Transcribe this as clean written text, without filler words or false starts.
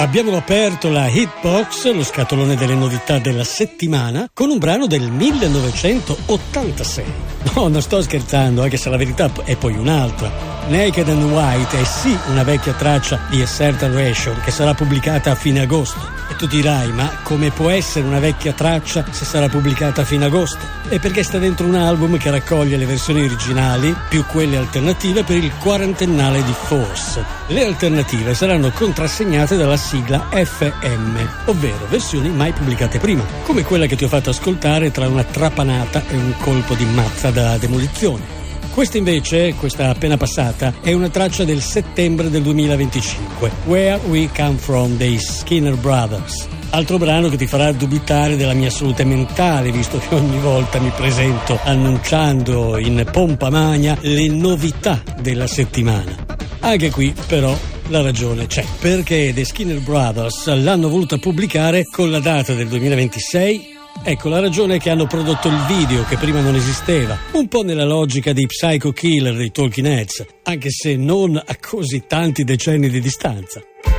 Abbiamo aperto la Hitbox, lo scatolone delle novità della settimana, con un brano del 1986. No, non sto scherzando, anche se la verità è poi un'altra. Naked and White è sì una vecchia traccia di A Certain Ration che sarà pubblicata a fine agosto. E tu dirai, ma come può essere una vecchia traccia se sarà pubblicata a fine agosto? È perché sta dentro un album che raccoglie le versioni originali più quelle alternative per il quarantennale di Force. Le alternative saranno contrassegnate dalla sigla FM, ovvero versioni mai pubblicate prima, come quella che ti ho fatto ascoltare tra una trapanata e un colpo di mazza da demolizione. Questa invece, questa appena passata, è una traccia del settembre del 2025, Where We Come From dei Skinner Brothers. Altro brano che ti farà dubitare della mia salute mentale, visto che ogni volta mi presento annunciando in pompa magna le novità della settimana. Anche qui, però, la ragione c'è, perché The Skinner Brothers l'hanno voluta pubblicare con la data del 2026. Ecco, la ragione è che hanno prodotto il video che prima non esisteva, un po' nella logica di Psycho Killer dei Talking Heads, anche se non a così tanti decenni di distanza.